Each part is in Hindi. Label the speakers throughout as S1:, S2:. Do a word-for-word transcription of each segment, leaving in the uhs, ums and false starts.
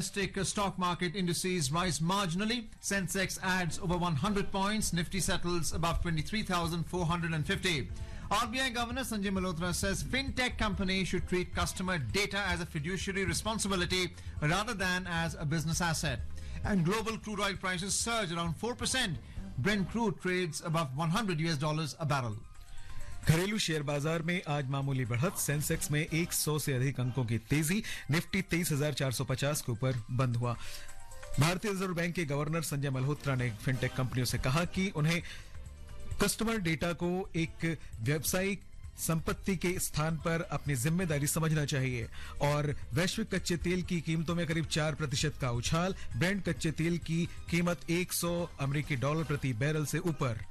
S1: domestic stock market indices rise marginally. Sensex adds over one hundred points. Nifty settles above twenty-three thousand four hundred fifty. R B I Governor Sanjay Malhotra says fintech companies should treat customer data as a fiduciary responsibility rather than as a business asset. And global crude oil prices surge around four percent. Brent crude trades above one hundred U S dollars a barrel.
S2: घरेलू शेयर बाजार में आज मामूली बढ़त. सेंसेक्स में सौ से अधिक अंकों की तेजी. निफ्टी तेईस हजार चार सौ पचास के ऊपर बंद हुआ. भारतीय रिजर्व बैंक के गवर्नर संजय मल्होत्रा ने फिनटेक कंपनियों से कहा कि उन्हें कस्टमर डेटा को एक व्यावसायिक संपत्ति के स्थान पर अपनी जिम्मेदारी समझना चाहिए. और वैश्विक कच्चे तेल की कीमतों में करीब चार प्रतिशत का उछाल. ब्रेंट कच्चे तेल की कीमत एक सौ अमेरिकी डॉलर प्रति बैरल से ऊपर.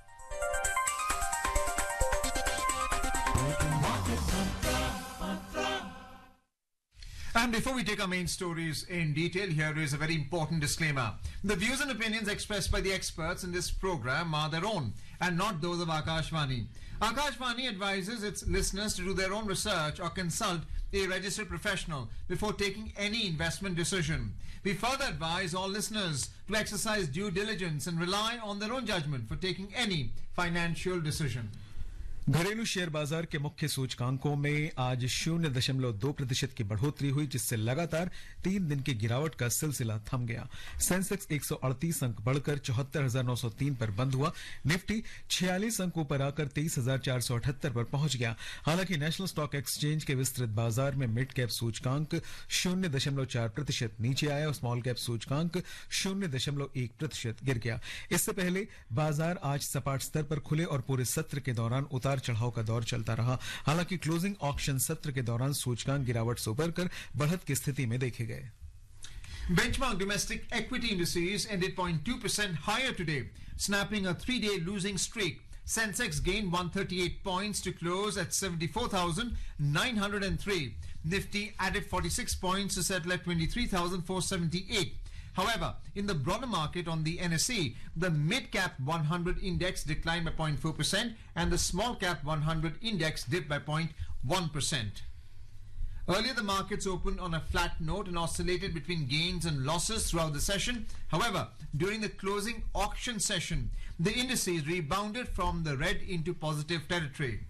S1: And before we take our main stories in detail, here is a very important disclaimer. The views and opinions expressed by the experts in this program are their own and not those of Akashvani. Akashvani advises its listeners to do their own research or consult a registered professional before taking any investment decision. We further advise all listeners to exercise due diligence and rely on their own judgment for taking any financial decision.
S2: घरेलू शेयर बाजार के मुख्य सूचकांकों में आज शून्य दशमलव दो प्रतिशत की बढ़ोतरी हुई, जिससे लगातार तीन दिन की गिरावट का सिलसिला थम गया. सेंसेक्स एक सौ अड़तीस अंक बढ़कर चौहत्तर हजार नौ सौ तीन पर बंद हुआ. निफ्टी छियालीस अंकों पर आकर तेईस हजार चार सौ अठहत्तर पर पहुंच गया. हालांकि नेशनल स्टॉक एक्सचेंज के विस्तृत बाजार में मिड कैप सूचकांक शून्य दशमलव चार प्रतिशत नीचे आया और स्मॉल कैप सूचकांक शून्य दशमलव एक प्रतिशत गिर गया. इससे पहले बाजार आज सपाट स्तर पर खुले और पूरे सत्र के दौरान उतार चढ़ाव का दौर चलता रहा. हालांकि क्लोजिंग ऑक्शन सत्र के दौरान सूचकांक गिरावट से उबर कर बढ़त की स्थिति में देखे गए.
S1: Benchmark domestic equity indices ended zero point two percent higher today, snapping a three-day losing streak. Sensex gained one hundred thirty-eight points to close at seventy-four thousand nine hundred three. Nifty added forty-six points to settle at twenty-three thousand four hundred seventy-eight. However, in the broader market on the N S E, the mid-cap one hundred index declined by zero point four percent and the small-cap one hundred index dipped by zero point one percent. Earlier, the markets opened on a flat note and oscillated between gains and losses throughout the session. However, during the closing auction session, the indices rebounded from the red into positive territory.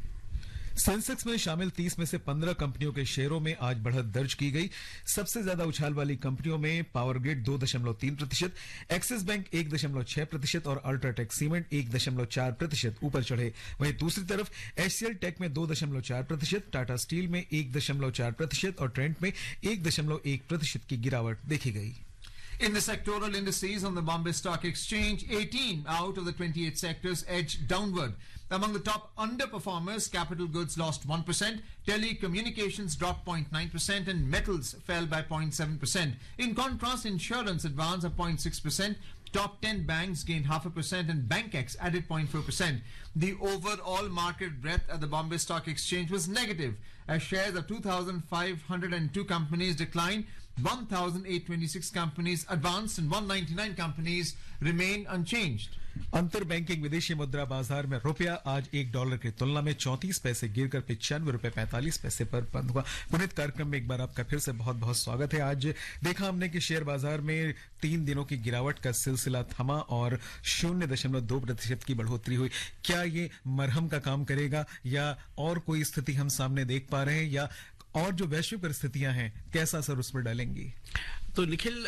S2: Sensex में शामिल तीस में से पंद्रह कंपनियों के शेयरों में आज बढ़त दर्ज की गई. सबसे ज्यादा उछाल वाली कंपनियों में पावर ग्रिड दो दशमलव तीन प्रतिशत, एक्सिस बैंक एक दशमलव छह प्रतिशत और अल्ट्राटेक सीमेंट एक दशमलव चार प्रतिशत ऊपर चढ़े. वहीं दूसरी तरफ एचसीएल टेक में दो दशमलव चार प्रतिशत, टाटा स्टील में एक दशमलव चार प्रतिशत और ट्रेंट में एक दशमलव एक प्रतिशत की गिरावट देखी गई.
S1: In the sectoral indices on the Bombay Stock Exchange, eighteen out of the twenty-eight sectors edged downward. Among the top underperformers, capital goods lost one percent, telecommunications dropped zero point nine percent and metals fell by zero point seven percent. In contrast, insurance advanced zero point six percent. Top ten banks gained half a percent and BankX added zero point four percent. The overall market breadth at the Bombay Stock Exchange was negative as shares of two thousand five hundred two companies declined, one thousand eight hundred twenty-six companies advanced and one hundred ninety-nine companies remained unchanged.
S2: अंतर बैंकिंग विदेशी मुद्रा बाजार में रुपया आज एक डॉलर की तुलना में चौंतीस पैसे गिरकर पिचानवे रुपए पैंतालीस पैसे पर बंद हुआ. पुनित कार्यक्रम में एक बार आपका फिर से बहुत बहुत स्वागत है. आज देखा हमने कि शेयर बाजार में तीन दिनों की गिरावट का सिलसिला थमा और शून्य दशमलव दो प्रतिशत की बढ़ोतरी हुई. क्या ये मरहम का काम करेगा या और कोई स्थिति हम सामने देख पा रहे हैं या और जो वैश्विक परिस्थितियां हैं कैसा असर उस पर डालेंगी?
S3: तो निखिल,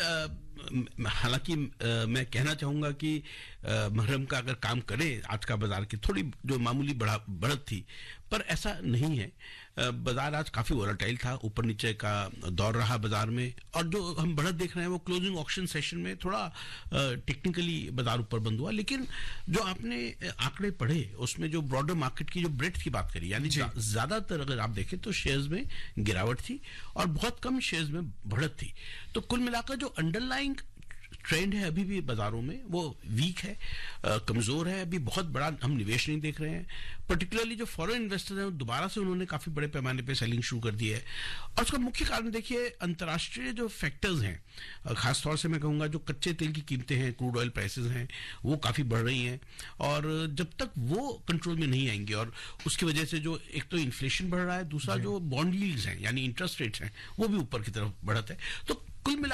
S3: हालांकि मैं कहना चाहूंगा कि महरम का अगर काम करे आज का बाजार की थोड़ी जो मामूली बढ़त थी, पर ऐसा नहीं है. बाजार आज काफी वोलेटाइल था, ऊपर नीचे का दौर रहा बाजार में, और जो हम बढ़त देख रहे हैं वो क्लोजिंग ऑक्शन सेशन में थोड़ा टेक्निकली बाजार ऊपर बंद हुआ. लेकिन जो आपने आंकड़े पढ़े उसमें जो ब्रॉडर मार्केट की जो ब्रेड्थ की बात करी, यानी ज्यादातर अगर आप देखें तो शेयर्स में गिरावट थी और बहुत कम शेयर्स में बढ़त थी. तो कुल मिलाकर जो अंडरलाइंग ट्रेंड है अभी भी बाजारों में वो वीक है, आ, कमजोर है. अभी बहुत बड़ा हम निवेश नहीं देख रहे हैं. पर्टिकुलरली जो फॉरेन इन्वेस्टर्स हैं दोबारा से उन्होंने काफी बड़े पैमाने पे सेलिंग शुरू कर दी है. और उसका मुख्य कारण देखिए अंतर्राष्ट्रीय जो फैक्टर्स हैं, खासतौर से मैं कहूंगा जो कच्चे तेल की कीमतें हैं, क्रूड ऑयल प्राइसेस हैं, वो काफी बढ़ रही हैं. और जब तक वो कंट्रोल में नहीं आएंगे और उसकी वजह से जो एक तो इन्फ्लेशन बढ़ रहा है, दूसरा जो बॉन्ड यील्ड्स हैं यानी इंटरेस्ट रेट्स हैं वो भी ऊपर की तरफ बढ़त है. तो कुल